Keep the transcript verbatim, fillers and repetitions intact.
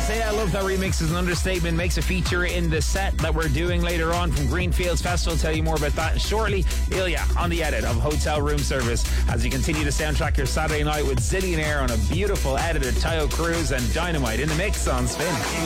say I love that remix is an understatement. Makes a feature in the set that we're doing later on from Greenfields Festival. Tell you more about that shortly. Ilya on the edit of Hotel Room Service as you continue to soundtrack your Saturday night with Zillionaire on a beautiful edited Tayo Cruz and Dynamite in the mix on Spin.